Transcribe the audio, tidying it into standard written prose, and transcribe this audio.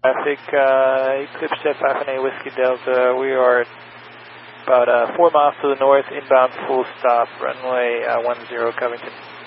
traffic, Eclipse Jet 5 Whiskey Delta. We are about 4 miles to the north, inbound full stop, runway 10 Covington.